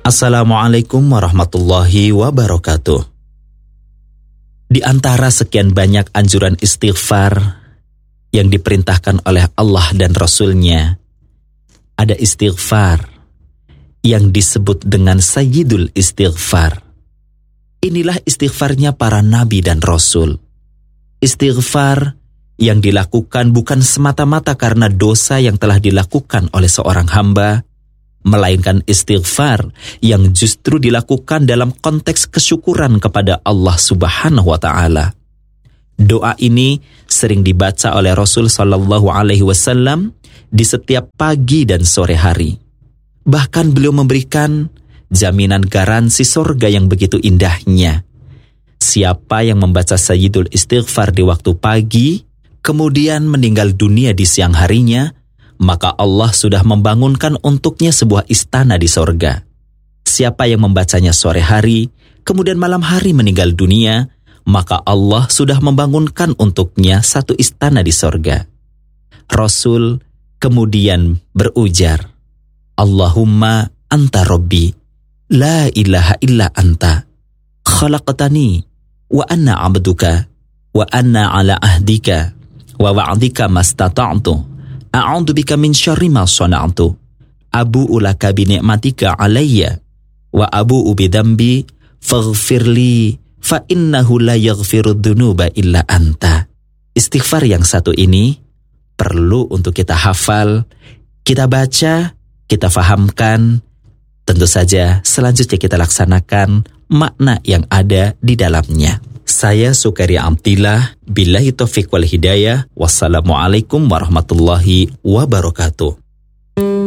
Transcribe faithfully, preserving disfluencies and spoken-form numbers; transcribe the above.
Assalamualaikum warahmatullahi wabarakatuh. Di antara sekian banyak anjuran istighfar yang diperintahkan oleh Allah dan Rasul-Nya, ada istighfar yang disebut dengan Sayyidul Istighfar. Inilah istighfarnya para nabi dan rasul. Istighfar yang dilakukan bukan semata-mata karena dosa yang telah dilakukan oleh seorang hamba, melainkan istighfar yang justru dilakukan dalam konteks kesyukuran kepada Allah Subhanahu wa Ta'ala. Doa ini sering dibaca oleh Rasul Sallallahu Alaihi Wasallam di setiap pagi dan sore hari. Bahkan beliau memberikan jaminan garansi surga yang begitu indahnya. Siapa yang membaca Sayyidul Istighfar di waktu pagi, kemudian meninggal dunia di siang harinya, maka Allah sudah membangunkan untuknya sebuah istana di sorga. Siapa yang membacanya sore hari, kemudian malam hari meninggal dunia, maka Allah sudah membangunkan untuknya satu istana di sorga. Rasul kemudian berujar, Allahumma anta Rabbi, la ilaha illa anta, khalaqtani, wa anna abduka, wa anna ala ahdika, wa wa'adika mastata'tu. A'udzu bika min syarri ma shana'tu. Abu'u laka bi ni'matika 'alayya wa abu'u bi dzambi faghfirli fa innahu la yaghfiru dzunuba illa anta. Istighfar yang satu ini perlu untuk kita hafal, kita baca, kita fahamkan. Tentu saja selanjutnya kita laksanakan makna yang ada di dalamnya. Saya Sukaria Amtillah, billahi taufiq wal hidayah. Wassalamualaikum warahmatullahi wabarakatuh.